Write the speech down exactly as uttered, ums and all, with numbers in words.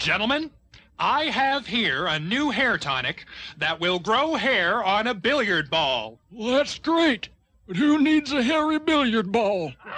Gentlemen, I have here a new hair tonic that will grow hair on a billiard ball. Well, that's great. But who needs a hairy billiard ball?